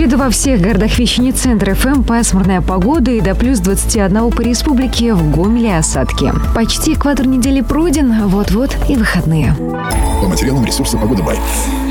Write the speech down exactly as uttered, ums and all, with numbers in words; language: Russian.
среду во всех городах вещания Центр эф эм пасмурная погода и до плюс двадцати одного по республике, в Гомеле осадки. Почти экватор недели пройден, вот-вот и выходные. По материалам ресурса «Погода Бай».